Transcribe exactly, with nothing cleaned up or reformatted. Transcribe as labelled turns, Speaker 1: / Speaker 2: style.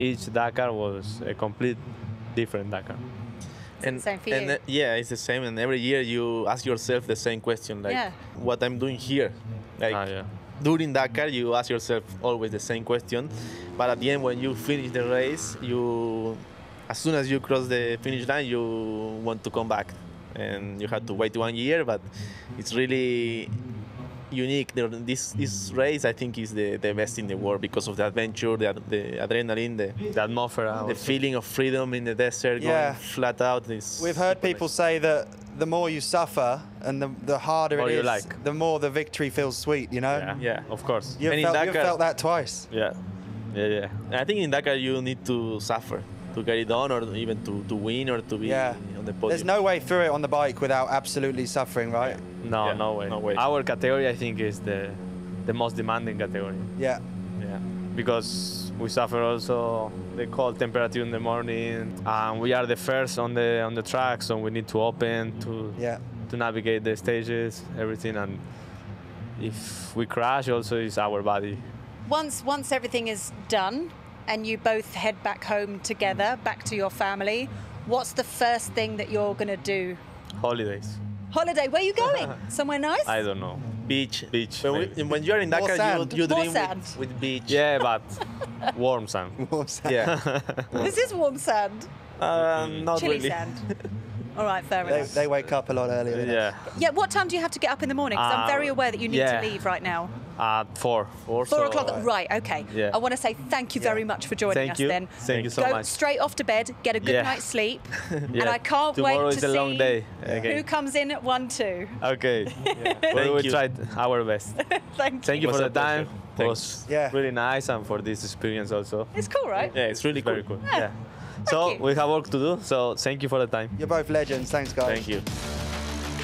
Speaker 1: Each Dakar was a complete different Dakar.
Speaker 2: And, same for you.
Speaker 3: And uh, yeah, it's the same. And every year you ask yourself the same question, like,
Speaker 2: Yeah.
Speaker 3: what I'm doing here. Like,
Speaker 1: Ah, yeah.
Speaker 3: during Dakar, you ask yourself always the same question. But at the end, when you finish the race, you, as soon as you cross the finish line, you want to come back. And you have to wait one year, but it's really unique. The- This this race, I think, is the, the best in the world because of the adventure, the, ad- the adrenaline, the,
Speaker 1: The atmosphere.
Speaker 3: the
Speaker 1: also.
Speaker 3: feeling of freedom in the desert,
Speaker 4: Yeah.
Speaker 3: going flat out. Is
Speaker 4: We've heard
Speaker 3: super
Speaker 4: people
Speaker 3: nice.
Speaker 4: say that the more you suffer and the, the harder
Speaker 1: More
Speaker 4: it
Speaker 1: you
Speaker 4: is,
Speaker 1: like.
Speaker 4: the more the victory feels sweet, you know?
Speaker 1: Yeah,
Speaker 3: Yeah.
Speaker 1: of course.
Speaker 4: You've,
Speaker 3: And in
Speaker 4: felt, you've
Speaker 3: Dakar-
Speaker 4: felt that twice.
Speaker 1: Yeah, yeah, yeah.
Speaker 3: I think in Dakar you need to suffer to get it on, or even to, to win, or to be
Speaker 4: Yeah.
Speaker 3: on the podium.
Speaker 4: There's no way through it on the bike without absolutely suffering, right?
Speaker 1: No,
Speaker 3: Yeah,
Speaker 1: no way.
Speaker 3: no way.
Speaker 1: Our category, I think, is the the most demanding category.
Speaker 4: Yeah.
Speaker 1: Yeah, because we suffer also the cold temperature in the morning, and we are the first on the on the track, so we need to open to
Speaker 4: Yeah.
Speaker 1: to navigate the stages, everything, and if we crash, also it's our body.
Speaker 2: Once once everything is done and you both head back home together, back to your family, what's the first thing that you're going to do?
Speaker 1: Holidays.
Speaker 2: Holiday, where are you going? Somewhere nice?
Speaker 1: I don't know.
Speaker 3: Beach.
Speaker 1: Beach.
Speaker 3: When,
Speaker 1: maybe.
Speaker 3: we, when you are in
Speaker 4: More
Speaker 3: Dakar,
Speaker 4: sand.
Speaker 3: you, you
Speaker 2: More
Speaker 3: dream
Speaker 2: sand.
Speaker 3: with, with beach.
Speaker 1: Yeah, but warm sun.
Speaker 3: Yeah.
Speaker 2: This is warm sand.
Speaker 3: uh, not
Speaker 2: Chilly
Speaker 3: really.
Speaker 2: sand. All right, fair
Speaker 4: They,
Speaker 2: enough.
Speaker 4: they wake up a lot earlier. than us.
Speaker 1: Yeah,
Speaker 2: Yeah, what time do you have to get up in the morning? Because I'm
Speaker 1: Uh,
Speaker 2: very aware that you need
Speaker 1: yeah.
Speaker 2: to leave right now.
Speaker 1: at four.
Speaker 3: Four,
Speaker 2: Four
Speaker 3: so-
Speaker 2: o'clock. Right, okay.
Speaker 1: Yeah.
Speaker 2: I want to say thank you very much for joining
Speaker 1: Thank
Speaker 2: us
Speaker 1: you.
Speaker 2: then.
Speaker 1: Thank you so
Speaker 2: Go
Speaker 1: much.
Speaker 2: straight off to bed, get a good
Speaker 1: Yeah.
Speaker 2: night's sleep, and
Speaker 1: Yeah.
Speaker 2: I can't
Speaker 1: Tomorrow
Speaker 2: wait
Speaker 1: is
Speaker 2: to
Speaker 1: a
Speaker 2: see
Speaker 1: long day. Okay.
Speaker 2: who comes in at one, two.
Speaker 1: Okay. we
Speaker 3: Thank
Speaker 1: will
Speaker 3: you.
Speaker 1: try our best.
Speaker 2: Thank,
Speaker 1: Thank you
Speaker 3: It was
Speaker 1: for
Speaker 3: a
Speaker 1: the time.
Speaker 3: pleasure.
Speaker 1: It was
Speaker 4: Yeah.
Speaker 1: really nice, and for this experience also.
Speaker 2: It's cool, right?
Speaker 3: Yeah, it's really cool.
Speaker 1: Very cool.
Speaker 2: Yeah.
Speaker 1: Yeah. So
Speaker 2: you.
Speaker 1: we have work to do. So thank you for the time.
Speaker 4: You're both legends. Thanks, guys.
Speaker 3: Thank you.